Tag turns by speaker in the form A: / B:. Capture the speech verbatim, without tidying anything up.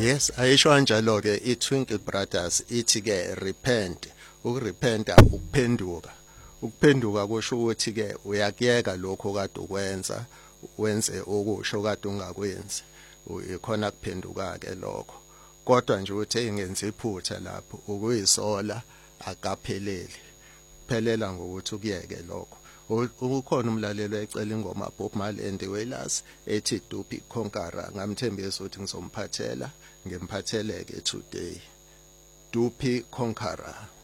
A: Yes, ayisho kanjalo ke iTwinkle Brothers ithi ke repent. Ukurepenta ukuphenduka. Ukuphenduka kusho ukuthi ke uyakuyeka lokho kade ukwenza, wenze okusho kade ungakwenzi. Uyikhona kuphenduka ke lokho. Kodwa nje uthi engenza iphutha lapho ukuyisola akapheleli. Phelela ngokuthi ukuyeke lokho. Ukukhona umlalelo ecela ingoma Bob Marley and the Wailers ethi Dupi Conqueror, ngamthembisa ukuthi ngizomphathela, ngimphatheleke today. Dupi Conqueror.